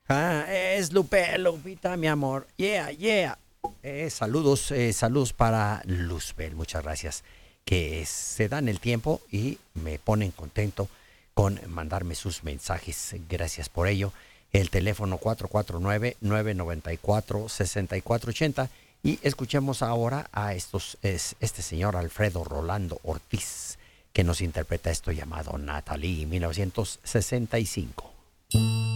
Es Lupita, mi amor. Yeah, yeah. Saludos para Luzbel, muchas gracias. Que se dan el tiempo y me ponen contento con mandarme sus mensajes. Gracias por ello. El teléfono 449-994-6480. Y escuchemos ahora a este señor Alfredo Rolando Ortiz, que nos interpreta esto llamado Natalie 1965.